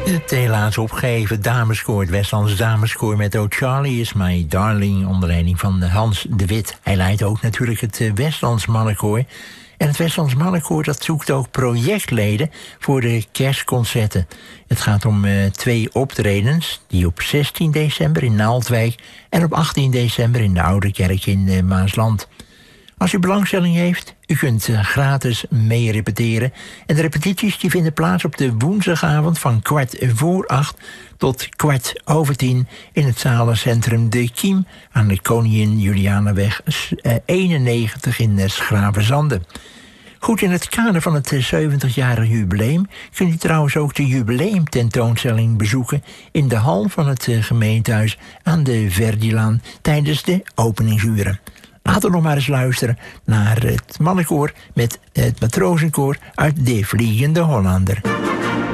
Het helaas opgegeven dameskoor, het Westlands dameskoor met Oh Charlie is My Darling, onder leiding van Hans de Wit. Hij leidt ook natuurlijk het Westlands mannenkoor. En het Westlands mannenkoor dat zoekt ook projectleden voor de kerstconcerten. Het gaat om 2 optredens, die op 16 december in Naaldwijk en op 18 december in de Oude Kerk in Maasland. Als u belangstelling heeft, u kunt gratis mee repeteren. En de repetities die vinden plaats op de woensdagavond van 7:15 tot 10:15 in het zalencentrum De Kiem aan de Koningin Julianaweg 91 in Schravenzande. Goed, in het kader van het 70-jarig jubileum kunt u trouwens ook de jubileumtentoonstelling bezoeken in de hal van het gemeentehuis aan de Verdilaan tijdens de openingsuren. Laten we nog maar eens luisteren naar het mannenkoor met het matrozenkoor uit De Vliegende Hollander.